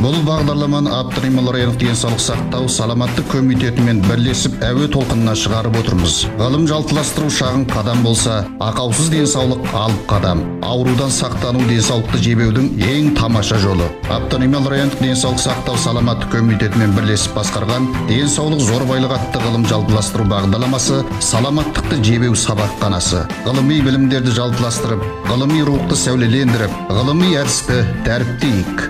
Бұл бағдарламаны Абдырайымов райондық денсаулық сақтау саламаттық комитетімен бірлесіп әуе толқынына шығарып отырмыз. Ғылым жалтыластыру шағын қадам болса, ақаусыз денсаулық алып қадам. Аурудан сақтану денсаулықты жебеудің ең тамаша жолы. Абдырайымов райондық денсаулық сақтау саламаттық комитетімен бірлесіп басқарған денсаулық зорбайлық атты ғылым жалтыластыру бағдарламасы саламаттықты жебеу сабақханасы. Ғылыми білімдерді жалтыластырып, ғылыми рухты сәулелендіріп, ғылыми әдісті дәріптейік.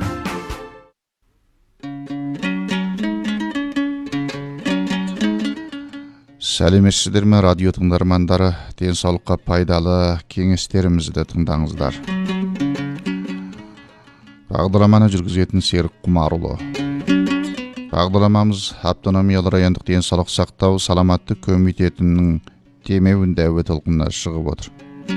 Сәлеметсіздер ме, радио тыңдармандары? Денсаулыққа пайдалы кеңестерімізді тыңдаңыздар. Бағдарламаны жүргізетін Серік Құмарұлы. Бағдарламамыз Автономиялы райондық денсаулық сақтау саламаттық комитетінің темеуінде әуе толқынына шығып отыр.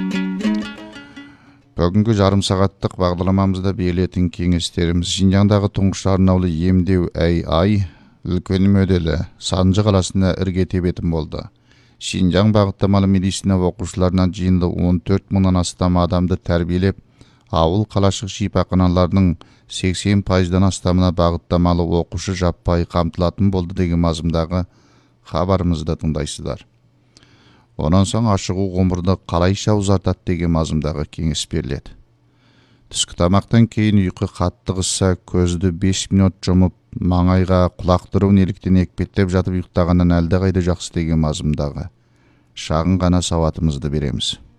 Бүгінгі жарым сағаттық бағдарламамызда берілетін кеңестеріміз Шинжаңдағы тұңғыш арнаулы емдеу ай үлкен моделі Санжы қаласында ірге тебетін болды. Шинжаң бағыттамалы медицина оқушыларынан жиынды 14 мыңнан астам адамды тәрбиелеп, ауыл қалашық шипаханаларының 80%-дан астамына бағыттамалы оқушы жаппай қамтылатын болды деген мазмұндағы хабарымызды тыңдайсыздар. Онан соң ашығу ғұмырды қалайша ұзартады деген мазмұндағы кеңес беріледі. Түскі тамақтан кейін ұйқы қатты қысса, көзді 5 минут жұмып, маңайға құлақ түру неліктен екпеттеп жатып ұйықтағаннан әлдеқайда жақсы деген мазмұндағы шағын ғана сауатымызды береміз.